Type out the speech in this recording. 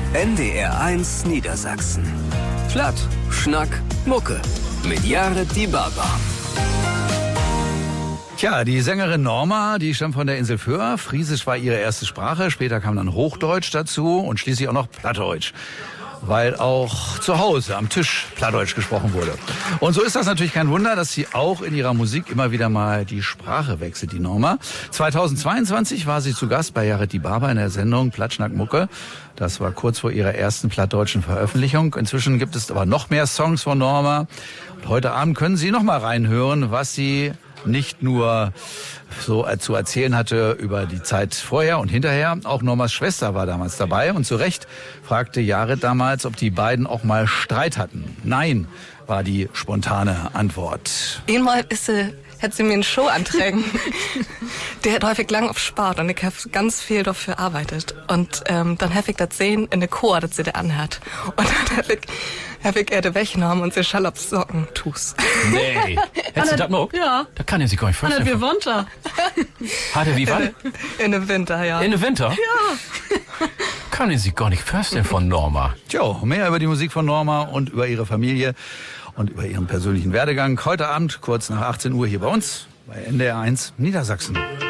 NDR1 Niedersachsen. Platt, Schnack, Mucke. Mit Jared Die Baba. Tja, die Sängerin Norma, die stammt von der Insel Föhr. Friesisch war ihre erste Sprache, später kam dann Hochdeutsch dazu und schließlich auch noch Plattdeutsch, weil auch zu Hause am Tisch Plattdeutsch gesprochen wurde. Und so ist das natürlich kein Wunder, dass sie auch in ihrer Musik immer wieder mal die Sprache wechselt, die Norma. 2022 war sie zu Gast bei Jared Die Baba in der Sendung Platt, Schnack, Mucke. Das war kurz vor ihrer ersten plattdeutschen Veröffentlichung. Inzwischen gibt es aber noch mehr Songs von Norma. Und heute Abend können Sie noch mal reinhören, was sie nicht nur so zu erzählen hatte über die Zeit vorher und hinterher. Auch Normas Schwester war damals dabei und zu Recht fragte Jared damals, ob die beiden auch mal Streit hatten. Nein, war die spontane Antwort. Einmal hat sie mir eine Show antragen. Der hat häufig lang auf Sport und ich habe ganz viel dafür arbeitet. Und dann habe ich das sehen in der Chor, dass sie da anhat. Und dann habe ich den weggenommen und sie schall auf Socken tus. Nee. Hättest du das noch? Ja. Da kann er sich gar nicht vorstellen. Wir Winter. Hat er wie wann? In der Winter, ja. In der Winter? Ja. Kann er sich gar nicht vorstellen von Norma. Tja, mehr über die Musik von Norma und über ihre Familie und über ihren persönlichen Werdegang heute Abend kurz nach 18 Uhr hier bei uns bei NDR1 Niedersachsen.